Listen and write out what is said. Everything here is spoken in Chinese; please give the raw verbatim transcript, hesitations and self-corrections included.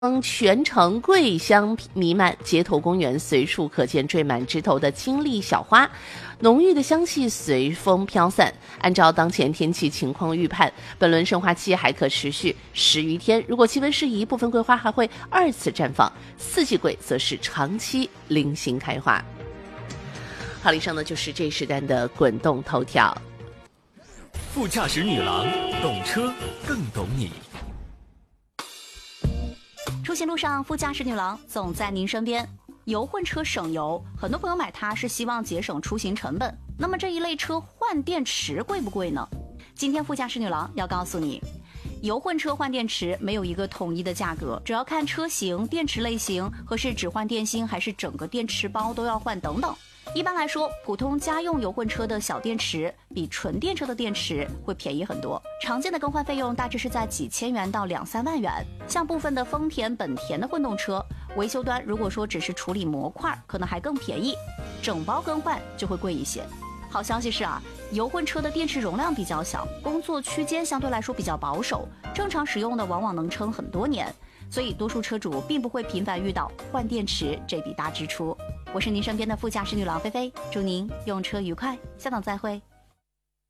全城桂香弥漫，街头公园随处可见缀满枝头的金丽小花，浓郁的香气随风飘散。按照当前天气情况预判，本轮盛花期还可持续十余天。如果气温适宜，部分桂花还会二次绽放。四季桂则是长期零星开花。好，以上呢就是这一时段的滚动头条。 副驾驶女郎懂车更懂你。 出行路上，副驾驶女郎总在您身边。油混车省油，很多朋友买它是希望节省出行成本。那么这一类车换电池贵不贵呢？今天副驾驶女郎要告诉你，油混车换电池没有一个统一的价格，主要看车型、电池类型和是只换电芯还是整个电池包都要换等等。一般来说，普通家用油混车的小电池比纯电车的电池会便宜很多，常见的更换费用大致是在几千元到两三万元。像部分的丰田、本田的混动车，维修端如果说只是处理模块，可能还更便宜，整包更换就会贵一些。好消息是啊，油混车的电池容量比较小，工作区间相对来说比较保守，正常使用的往往能撑很多年，所以多数车主并不会频繁遇到换电池这笔大支出。我是您身边的副驾驶女郎菲菲，祝您用车愉快，下档再会。